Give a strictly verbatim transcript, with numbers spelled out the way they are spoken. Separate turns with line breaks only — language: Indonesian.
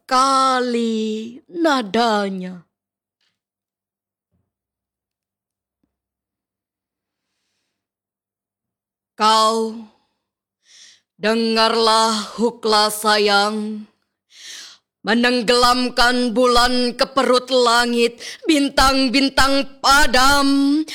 sekali nadanya. Kau dengarlah hukla sayang, menenggelamkan bulan ke perut langit, bintang-bintang padam